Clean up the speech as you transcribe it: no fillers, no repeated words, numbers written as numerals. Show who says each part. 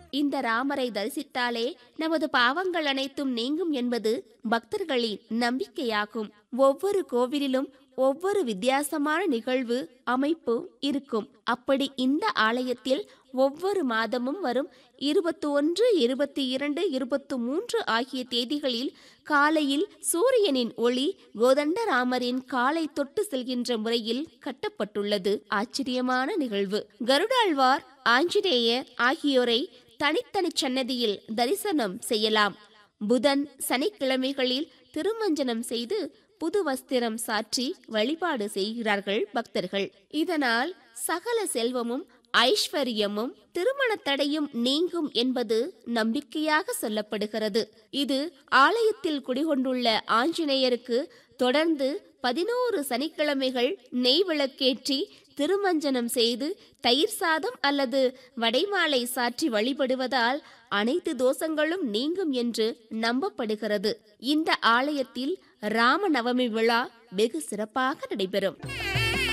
Speaker 1: இந்த ராமரை தரிசித்தாலே நமது பாவங்கள் அனைத்தும் நீங்கும் என்பது பக்தர்களின் நம்பிக்கையாகும். ஒவ்வொரு கோவிலிலும் ஒவ்வொரு வித்தியாசமான நிகழ்வு அமைப்பு இருக்கும். அப்படி இந்த ஆலயத்தில் ஒவ்வொரு மாதமும் வரும் 21, 22, 23 ஆகிய தேதிகளில் காலையில் சூரியனின் ஒளி கோதண்டராமரின் காலை தொட்டு செல்கின்ற முறையில் கட்டப்பட்டுள்ளது. ஆச்சரியமான நிகழ்வு. கருடாழ்வார், ஆஞ்சநேயர் ஆகியோரை தனித்தனி சன்னதியில் தரிசனம் செய்யலாம். புதன், சனிக்கிழமைகளில் திருமஞ்சனம் செய்து புது வஸ்திரம் சாற்றி வழிபாடு செய்கிறார்கள் பக்தர்கள். இதனால் சகல செல்வமும் ஐஸ்வர்யமும் திருமண தடையும் நீங்கும் என்பது நம்பிக்கையாக சொல்லப்படுகிறது. இது ஆலயத்தில் குடிகொண்டுள்ள ஆஞ்சநேயருக்கு தொடர்ந்து 11 சனிக்கிழமைகள் நெய் விளக்கேற்றி திருமஞ்சனம் செய்து தயிர் சாதம் அல்லது வடைமாலை சாற்றி வழிபடுவதால் அனைத்து தோஷங்களும் நீங்கும் என்று நம்பப்படுகிறது. இந்த ஆலயத்தில் ராமநவமி விழா வெகு சிறப்பாக நடைபெறும்.